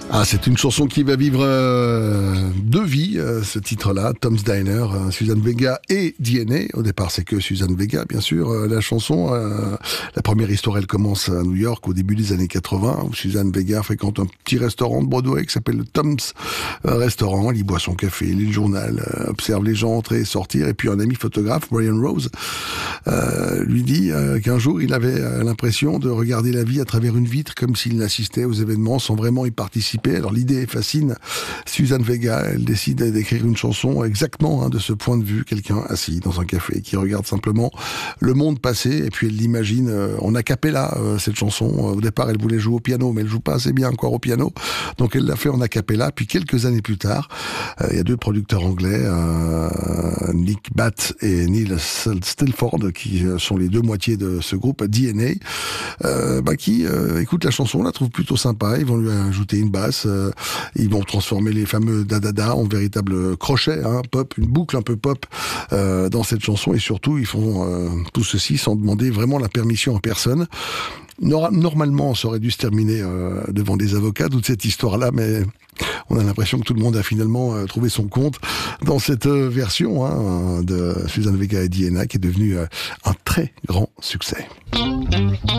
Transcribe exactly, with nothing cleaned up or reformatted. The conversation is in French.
Ah, c'est une chanson qui va vivre euh, deux vies, euh, ce titre-là, Tom's Diner, euh, Suzanne Vega et D N A. Au départ, c'est que Suzanne Vega, bien sûr. Euh, la chanson, euh, la première histoire, elle commence à New York au début des années quatre-vingts, où Suzanne Vega fréquente un petit restaurant de Broadway qui s'appelle le Tom's euh, Restaurant. Elle y boit son café, lit le journal, euh, observe les gens entrer et sortir. Et puis un ami photographe, Brian Rose, euh, lui dit euh, qu'un jour, il avait euh, l'impression de regarder la vie à travers une vitre, comme s'il assistait aux événements sans vraiment y participer. Alors l'idée fascine Suzanne Vega, elle décide d'écrire une chanson exactement hein, de ce point de vue, quelqu'un assis dans un café qui regarde simplement le monde passer et puis elle l'imagine euh, en a cappella euh, cette chanson. Au départ elle voulait jouer au piano mais elle joue pas assez bien encore au piano, donc elle l'a fait en a cappella. Puis quelques années plus tard, euh, il y a deux producteurs anglais, euh, Nick Batt et Neil Stilford, qui sont les deux moitiés de ce groupe D N A, euh, bah, qui euh, écoutent la chanson, la trouvent plutôt sympa, ils vont lui ajouter une basse. Euh, ils vont transformer les fameux da-da-da en véritable crochet, hein, pop, une boucle un peu pop euh, dans cette chanson. Et surtout, ils font euh, tout ceci sans demander vraiment la permission à personne. Normalement, ça aurait dû se terminer euh, devant des avocats, toute cette histoire-là, mais on a l'impression que tout le monde a finalement euh, trouvé son compte dans cette euh, version hein, de Suzanne Vega et D N A qui est devenue euh, un très grand succès.